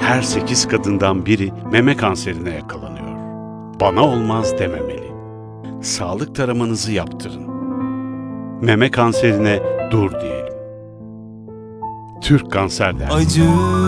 Her 8 kadından biri meme kanserine yakalanıyor. Bana olmaz dememeli. Sağlık taramanızı yaptırın. Meme kanserine dur diyelim. Türk Kanser Derneği. Acı